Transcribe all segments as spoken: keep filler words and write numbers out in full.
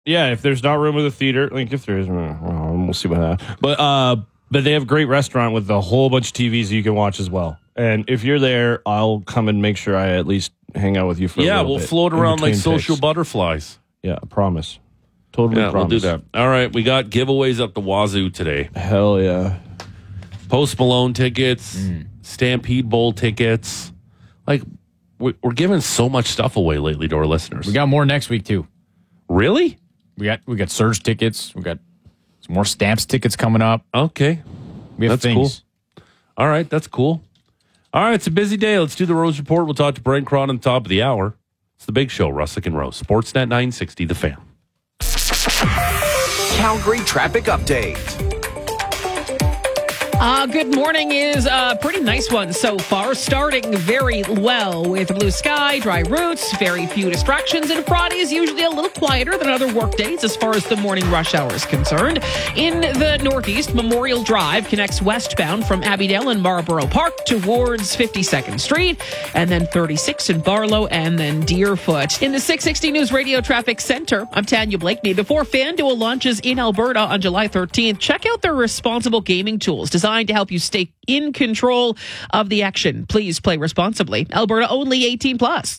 Yeah, if there's not room at the theater, like if there is, well, we'll see about that. But uh, but they have a great restaurant with a whole bunch of T Vs you can watch as well. And if you're there, I'll come and make sure I at least hang out with you for a yeah, little we'll bit. float around like social picks. butterflies. Yeah, I promise. Totally yeah, promise. we'll do that. All right, we got giveaways up the wazoo today. Hell yeah. Post Malone tickets, mm. Stampede Bowl tickets. Like, we're giving so much stuff away lately to our listeners. We got more next week, too. Really? We got we got Surge tickets. We got some more Stamps tickets coming up. Okay. We have that's things. Cool. All right, that's cool. All right, it's a busy day. Let's do the Rose Report. We'll talk to Brent Cron on the top of the hour. It's the big show, Russick and Rose. Sportsnet nine sixty, The Fan. Calgary traffic update. Uh, good morning is a pretty nice one so far, starting very well with blue sky, dry routes, very few distractions, and Friday is usually a little quieter than other work days as far as the morning rush hour is concerned. In the Northeast, Memorial Drive connects westbound from Abbeydale and Marlborough Park towards fifty-second Street, and then thirty-six in Barlow, and then Deerfoot. In the six sixty News Radio Traffic Center, I'm Tanya Blakeney. Before FanDuel launches in Alberta on July thirteenth, check out their responsible gaming tools designed to help you stay in control of the action. Please play responsibly. Alberta only eighteen plus.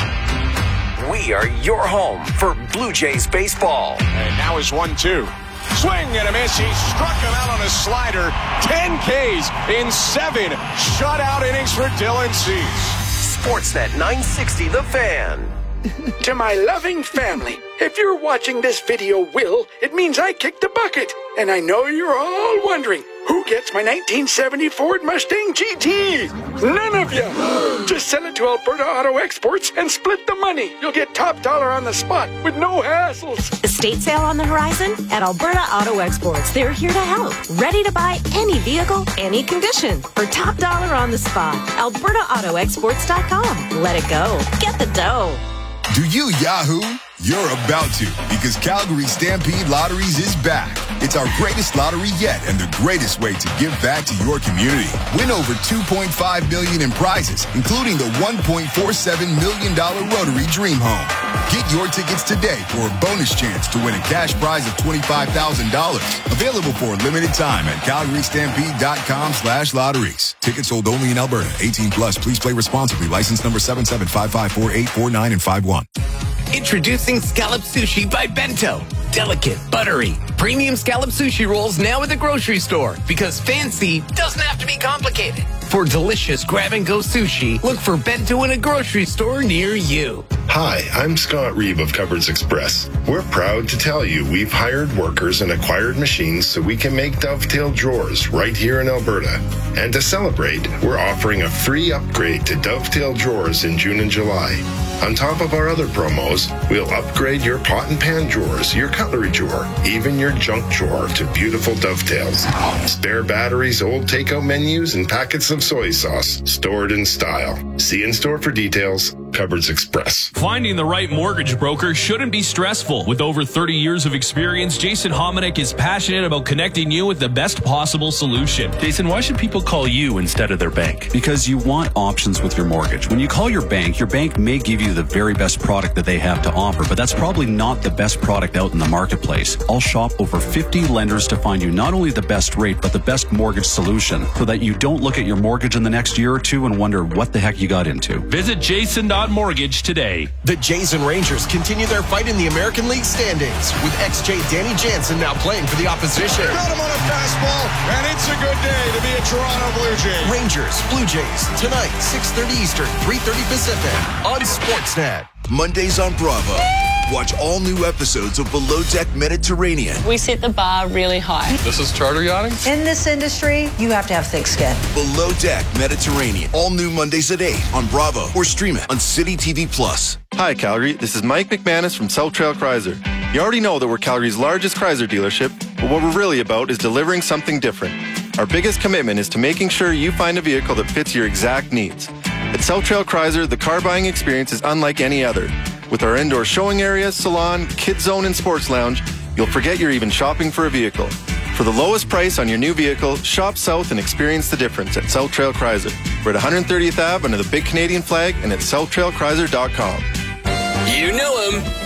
We are your home for Blue Jays baseball. And now is one two. Swing and a miss. He struck him out on a slider. ten Ks in seven shutout innings for Dylan Cease. Sportsnet nine sixty, The Fan. To my loving family, if you're watching this video, Will, it means I kicked the bucket. And I know you're all wondering, who gets my nineteen seventy Ford Mustang G T? None of you. Just sell it to Alberta Auto Exports and split the money. You'll get top dollar on the spot with no hassles. Estate sale on the horizon? At Alberta Auto Exports, they're here to help. Ready to buy any vehicle, any condition, for top dollar on the spot. Alberta Auto Exports dot com. Let it go. Get the dough. Do you Yahoo? You're about to, because Calgary Stampede Lotteries is back. It's our greatest lottery yet and the greatest way to give back to your community. Win over two point five million dollars in prizes, including the one point four seven million dollars Rotary Dream Home. Get your tickets today for a bonus chance to win a cash prize of twenty-five thousand dollars. Available for a limited time at calgary stampede dot com slash lotteries. Tickets sold only in Alberta. eighteen plus. Please play responsibly. License number seven seven five five four eight four nine and five one. Introducing Scallop Sushi by Bento. Delicate, buttery, premium scallop sushi rolls now at the grocery store, because fancy doesn't have to be complicated. For delicious grab-and-go sushi, look for Bento in a grocery store near you. Hi, I'm Scott Reeve of Cupboards Express. We're proud to tell you we've hired workers and acquired machines so we can make dovetail drawers right here in Alberta. And to celebrate, we're offering a free upgrade to dovetail drawers in June and July. On top of our other promos, we'll upgrade your pot and pan drawers, your cutlery drawer, even your junk drawer to beautiful dovetails. Spare batteries, old takeout menus, and packets of soy sauce stored in style. See in store for details. Cupboards Express. Finding the right mortgage broker shouldn't be stressful. With over thirty years of experience, Jason Hominick is passionate about connecting you with the best possible solution. Jason, why should people call you instead of their bank? Because you want options with your mortgage. When you call your bank, your bank may give you the very best product that they have to offer, but that's probably not the best product out in the marketplace. I'll shop over fifty lenders to find you not only the best rate, but the best mortgage solution, so that you don't look at your mortgage in the next year or two and wonder what the heck you got into. Visit jason dot mortgage today. The Jays and Rangers continue their fight in the American League standings, with ex-Jay Danny Jansen now playing for the opposition. Got him on a fastball, and it's a good day to be a Toronto Blue Jay. Rangers, Blue Jays, tonight, six thirty Eastern, three thirty Pacific, on Sportsnet. Mondays on Bravo. Watch all new episodes of Below Deck Mediterranean. We set the bar really high. This is charter yachting? In this industry, you have to have thick skin. Below Deck Mediterranean. All new Mondays at eight on Bravo, or stream it on City T V Plus. Hi, Calgary. This is Mike McManus from South Trail Chrysler. You already know that we're Calgary's largest Chrysler dealership, but what we're really about is delivering something different. Our biggest commitment is to making sure you find a vehicle that fits your exact needs. At South Trail Chrysler, the car buying experience is unlike any other. With our indoor showing area, salon, kids zone, and sports lounge, you'll forget you're even shopping for a vehicle. For the lowest price on your new vehicle, shop south and experience the difference at South Trail Chrysler. We're at one hundred thirtieth Avenue under the big Canadian flag and at south trail chrysler dot com. You know him.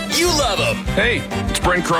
You love them. Hey, it's Brent Cross.